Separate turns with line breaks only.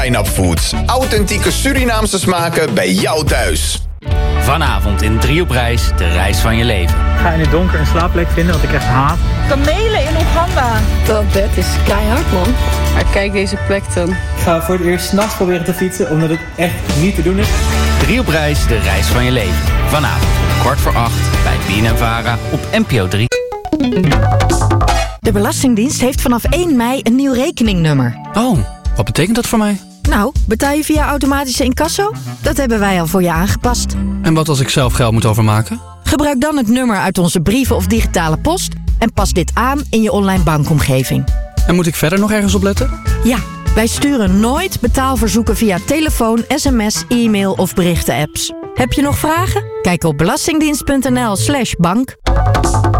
Line-Up Foods. Authentieke Surinaamse smaken bij jou thuis.
Vanavond in 3 op reis, de reis van je leven.
Ik ga in het donker een slaapplek vinden, wat ik echt haat.
Kamelen in Oeganda.
Dat bed is keihard, man. Maar kijk deze plek dan.
Ik ga voor het eerst 's nachts proberen te fietsen, omdat het echt niet te doen is.
3 op reis, de reis van je leven. Vanavond om 7:15 bij BNNVARA op NPO 3.
De Belastingdienst heeft vanaf 1 mei een nieuw rekeningnummer.
Oh, wat betekent dat voor mij?
Nou, betaal je via automatische incasso? Dat hebben wij al voor je aangepast.
En wat als ik zelf geld moet overmaken?
Gebruik dan het nummer uit onze brieven of digitale post en pas dit aan in je online bankomgeving.
En moet ik verder nog ergens op letten?
Ja, wij sturen nooit betaalverzoeken via telefoon, sms, e-mail of berichten-apps. Heb je nog vragen? Kijk op belastingdienst.nl/bank.